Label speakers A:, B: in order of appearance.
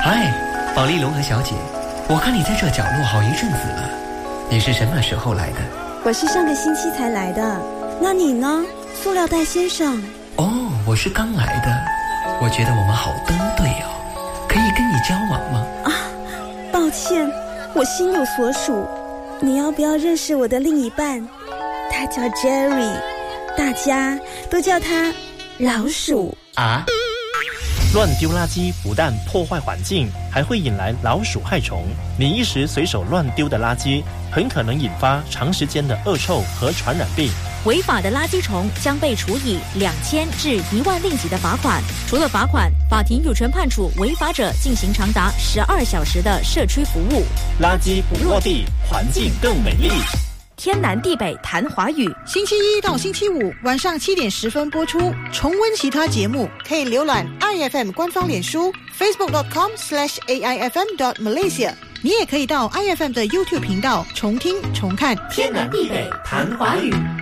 A: 嗨，保利龙和小姐，我看你在这角落好一阵子了，你是什么时候来的？
B: 我是上个星期才来的，那你呢，塑料袋先生？
A: 哦，我是刚来的，我觉得我们好登对哦，可以跟你交往吗？
B: 啊，抱歉，我心有所属，你要不要认识我的另一半？他叫 Jerry， 大家都叫他老鼠
A: 啊。
C: 乱丢垃圾不但破坏环境，还会引来老鼠害虫。你一时随手乱丢的垃圾，很可能引发长时间的恶臭和传染病。
D: 违法的垃圾虫将被处以2000至1万令吉的罚款。除了罚款，法庭有权判处违法者进行长达12小时的社区服务。
C: 垃圾不落地，环境更美丽。
D: 天南地北谈华语，
E: 星期一到星期五晚上7点10分播出。重温其他节目，可以浏览 IFM 官方脸书 facebook.com/AIFM.Malaysia。你也可以到 IFM 的 YouTube 频道重听重看。
D: 天南地北谈华语。